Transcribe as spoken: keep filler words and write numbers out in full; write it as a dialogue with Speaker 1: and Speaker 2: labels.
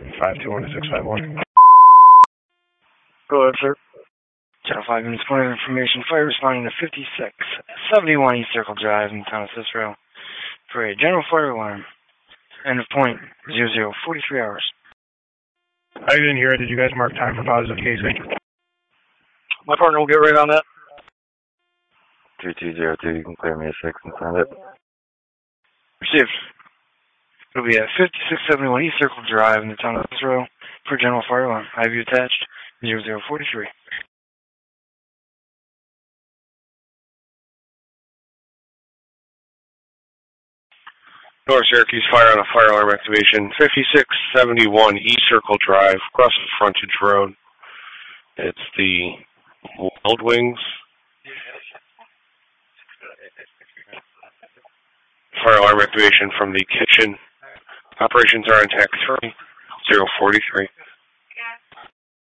Speaker 1: five two one six five one.
Speaker 2: Go ahead, sir.
Speaker 3: Channel five minutes point of information. Fire responding to fifty-six seventy-one East Circle Drive in the town of Cicero for a general fire alarm. End of point, zero zero forty-three hours.
Speaker 1: I didn't hear it. Did you guys mark time for positive casing?
Speaker 2: My partner will get right on that.
Speaker 4: three two zero two, you can clear me a six and send it.
Speaker 3: Received. It'll be at fifty-six seventy-one East Circle Drive in the town of Cicero for general fire alarm. I V attached, zero zero forty-three.
Speaker 5: North Syracuse Fire on a fire alarm activation, fifty-six seventy-one East Circle Drive, across the frontage road. It's the Wild Wings. Fire alarm activation from the kitchen. Operations are on tax three, zero forty-three.